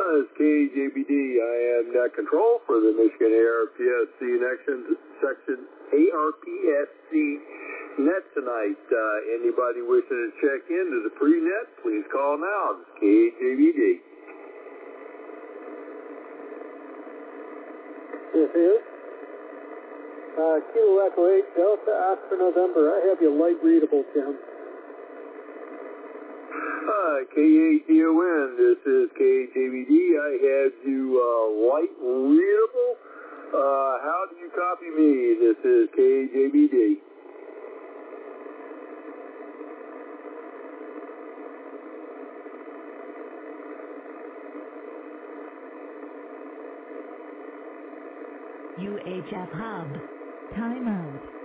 is KJBD. I am net control for the Michigan ARPSC section ARPSC net tonight. Anybody wishing to check into the pre-net, please call now. This is KJBD. This is Kilo Echo 8 Delta Oscar November. I have you light readable, Tim. K8DON, this is KJBD. I have you light readable. How do you copy me? This is KJBD. UHF Hub. Timeout.